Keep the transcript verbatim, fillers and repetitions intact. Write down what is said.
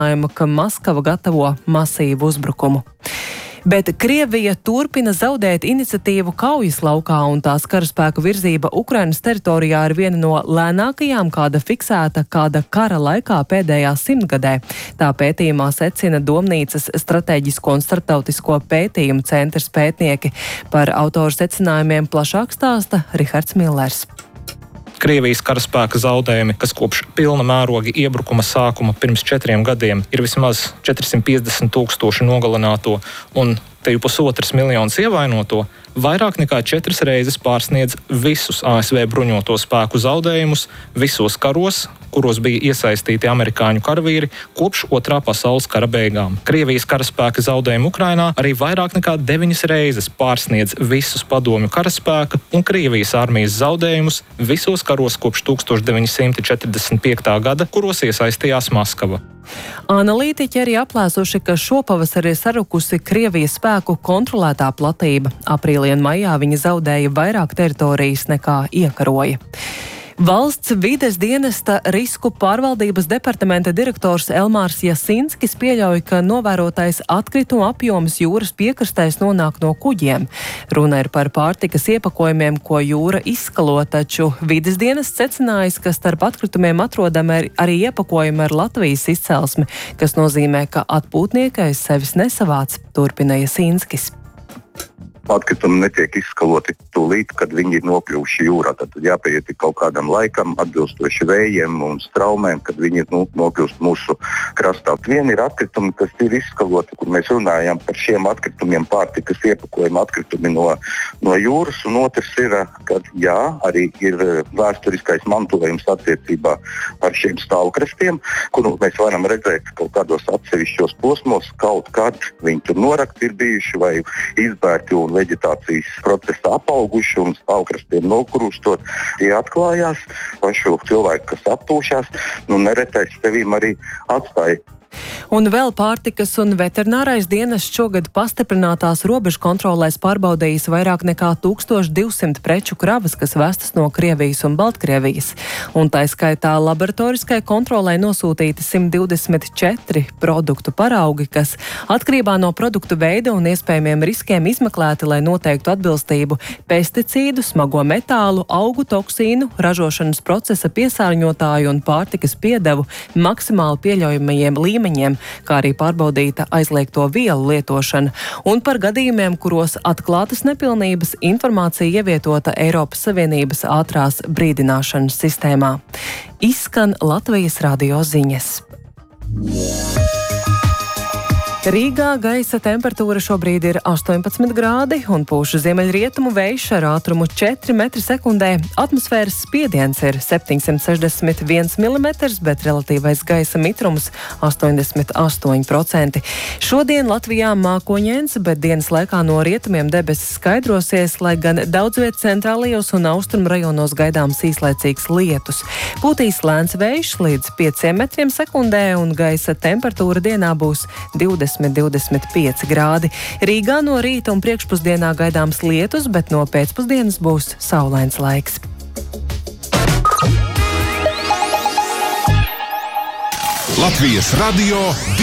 ka Maskava gatavo masīvu uzbrukumu. Bet Krievija turpina zaudēt iniciatīvu kaujas laukā, un tās karaspēku virzība Ukrainas teritorijā ir viena no lēnākajām, kāda fiksēta kāda kara laikā pēdējā simtgadē. Tā pētījumā secina Domnīcas strateģisko un starptautisko pētījumu centrs pētnieki. Par autoru secinājumiem plašāk stāsta Rihards Millers. Krievijas karaspēka zaudējumi, kas kopš pilna mēroga iebrukuma sākuma pirms četriem gadiem ir vismaz četrsimt piecdesmit tūkstoši nogalināto un te jau pusotras miljonas ievainoto, vairāk nekā četras reizes pārsniedz visus A S V bruņoto spēku zaudējumus visos karos, kuros bija iesaistīti amerikāņu karavīri kopš otrā pasaules kara beigām. Krievijas karaspēka zaudējumi Ukrainā arī vairāk nekā deviņas reizes pārsniedz visus padomju karaspēka un Krievijas armijas zaudējumus visos karos kopš tūkstoš deviņi simti četrdesmit piektā gada, kuros iesaistījās Maskava. Analītiķi arī aplēsuši, ka šopavasar ir sarukusi Krievijas spēku kontrolētā platība. Aprīlī un maijā viņi zaudēja vairāk teritorijas nekā iekaroja. Valsts vides dienesta risku pārvaldības departamenta direktors Elmārs Jasinskis pieļauj, ka novērotais atkritumu apjoms jūras piekrastēs nonāk no kuģiem. Runa ir par pārtikas iepakojumiem, ko jūra izskalo, taču vides dienests secinājis, ka starp atkritumiem atrodami arī iepakojumi ar Latvijas izcelsmi, kas nozīmē, ka atpūtniekais sevis nesavāc, turpina Jasinskis. Atkritumi netiek izskaloti tūlīt, kad viņi ir nokļuvuši jūrā. Tad jāpieiet kaut kādam laikam, atbilstoši vējiem un straumēm, kad viņi nu, nokļūst mūsu krastā. Viena ir atkritumi, kas ir izskaloti, kur mēs runājam par šiem atkritumiem, pārtikas iepakojuma atkritumi no, no jūras, un otrs ir, kad jā, arī ir vēsturiskais mantojums attiecībā par šiem stāvkrastiem, kuru mēs varam redzēt kaut kādos atsevišķos posmos, kaut kad viņi tur norakti ir bijuši vai izbērti un veģetācijas procesā apauguši un stāvkrastiem nokrūstot. Tie atklājās, pašu cilvēku, kas attūšās, nu neretais tevīm arī atstāja. Un vēl pārtikas un veterinārais dienests šogad pastiprinātās robežu kontrolēs pārbaudījis vairāk nekā tūkstoš divsimt preču kravas, kas vestas no Krievijas un Baltkrievijas. Un tā skaitā laboratoriskai kontrolē nosūtīti simt divdesmit četri produktu paraugi, kas atkarībā no produktu veida un iespējamiem riskiem izmeklēti, lai noteiktu atbilstību pesticīdu, smago metālu, augu toksīnu, ražošanas procesa piesārņotāju un pārtikas piedevu maksimāli pieļaujamajiem līmeņiem. Kā arī pārbaudīta aizliegto vielu lietošana, un par gadījumiem, kuros atklātas nepilnības, informācija ievietota Eiropas Savienības ātrās brīdināšanas sistēmā. Izskan Latvijas radio ziņas. Rīgā gaisa temperatūra šobrīd ir astoņpadsmit grādi un pūš ziemeļrietumu vējš ar ātrumu četri metri sekundē. Atmosfēras spiediens ir septiņsimt sešdesmit viens milimetrs, bet relatīvais gaisa mitrums astoņdesmit astoņi procenti. Šodien Latvijā mākoņains, bet dienas laikā no rietumiem debesis skaidrosies, lai gan daudz viet centrālajos un austrumu rajonos gaidāms īslaicīgs lietus. Pūtīs lēns vējš līdz pieciem metriem sekundē un gaisa temperatūra dienā būs divdesmit divdesmit pieci grādi. Rīgā no rīta un priekšpusdienā gaidāms lietus, bet no pēcpusdienas būs saulains laiks. Latvijas radio